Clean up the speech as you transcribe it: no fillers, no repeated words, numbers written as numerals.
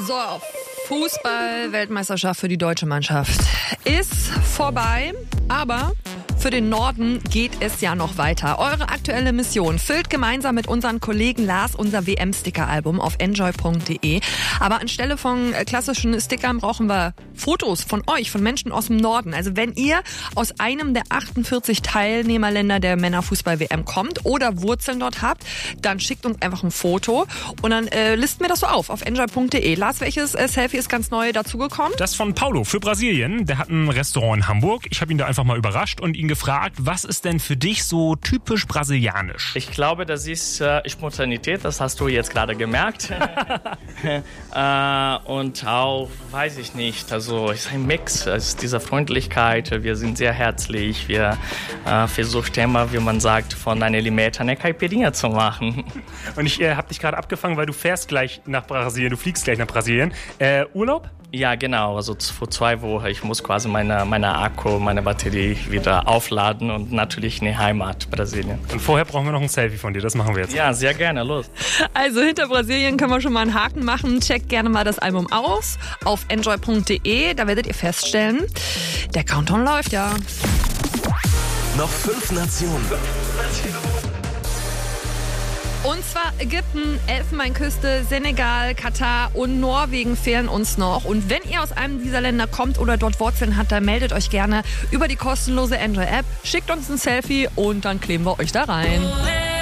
So, Fußball-Weltmeisterschaft für die deutsche Mannschaft ist vorbei, aber für den Norden geht es ja noch weiter. Eure aktuelle Mission: füllt gemeinsam mit unseren Kollegen Lars unser WM-Sticker-Album auf enjoy.de. Aber anstelle von klassischen Stickern brauchen wir Fotos von euch, von Menschen aus dem Norden. Also wenn ihr aus einem der 48 Teilnehmerländer der Männerfußball-WM kommt oder Wurzeln dort habt, dann schickt uns einfach ein Foto und dann listen wir das so auf enjoy.de. Lars, welches Selfie ist ganz neu dazugekommen? Das von Paulo für Brasilien. Der hat ein Restaurant in Hamburg. Ich habe ihn da einfach mal überrascht und ihn gefragt, was ist denn für dich so typisch brasilianisch? Ich glaube, das ist Spontanität, das hast du jetzt gerade gemerkt. Und auch, weiß ich nicht, also es ist ein Mix, es ist diese Freundlichkeit, wir sind sehr herzlich, wir versuchen immer, wie man sagt, von einer Limette eine Caipirinha zu machen. Und ich habe dich gerade abgefangen, weil du fährst gleich nach Brasilien, du fliegst gleich nach Brasilien. Urlaub? Ja, genau, also vor 2 Wochen, ich muss quasi meine Akku, meine Batterie wieder aufladen und natürlich in die Heimat, Brasilien. Und vorher brauchen wir noch ein Selfie von dir, das machen wir jetzt. Ja, sehr gerne, los. Also hinter Brasilien können wir schon mal einen Haken machen. Checkt gerne mal das Album aus auf enjoy.de, da werdet ihr feststellen, der Countdown läuft ja. Noch 5 Nationen. Und zwar Ägypten, Elfenbeinküste, Senegal, Katar und Norwegen fehlen uns noch. Und wenn ihr aus einem dieser Länder kommt oder dort Wurzeln habt, dann meldet euch gerne über die kostenlose Enjoy-App, schickt uns ein Selfie und dann kleben wir euch da rein.